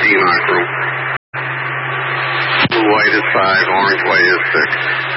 Enoch group. Blue white is 5, orange white is 6.